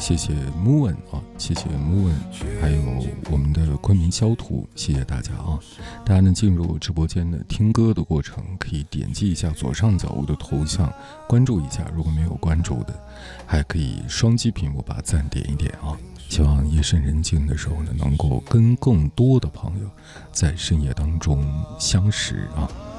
谢谢 Moon 啊，谢谢 Moon， 还有我们的昆明肖图，谢谢大家啊！大家呢进入直播间的听歌的过程，可以点击一下左上角我的头像，关注一下。如果没有关注的，还可以双击屏幕把赞点一点啊！希望夜深人静的时候呢，能够跟更多的朋友在深夜当中相识啊！